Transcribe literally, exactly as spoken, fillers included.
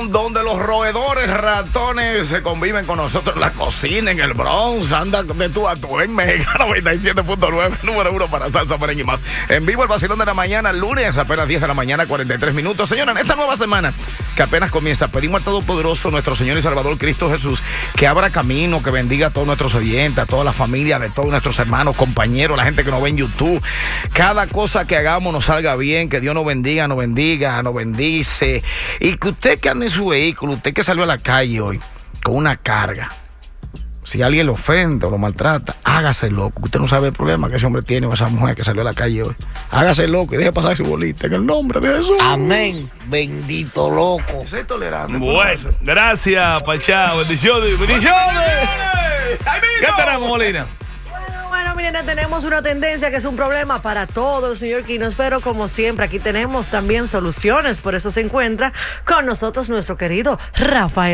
Houston, donde los roedores ratones se conviven con nosotros en la cocina, en el Bronx. Anda de tú a tú en Mega noventa y siete punto nueve, número uno para salsa, merengue y más. En vivo el vacilón de la mañana, lunes, apenas diez de la mañana, cuarenta y tres minutos. Señora, en esta nueva semana que apenas comienza, pedimos al Todopoderoso, nuestro Señor y Salvador Cristo Jesús, que abra camino, que bendiga a todos nuestros oyentes, a toda la familia de todos nuestros hermanos, compañeros, la gente que nos ve en YouTube. Cada cosa que hagamos nos salga bien, que Dios nos bendiga, nos bendiga, nos bendice. Y que usted que anda en su vehículo, usted que salió a la calle hoy con una carga, si alguien lo ofende o lo maltrata, hágase loco. Usted no sabe el problema que ese hombre tiene o esa mujer que salió a la calle hoy. Hágase loco y deje pasar su bolita en el nombre de Jesús. Amén. Bendito loco. Soy tolerante. Bueno, gracias, Pachá. Bendiciones, bendiciones. ¿Qué tenemos, Molina? Bueno, miren, tenemos una tendencia que es un problema para todos, señor Quinos, pero como siempre, aquí tenemos también soluciones. Por eso se encuentra con nosotros nuestro querido Rafael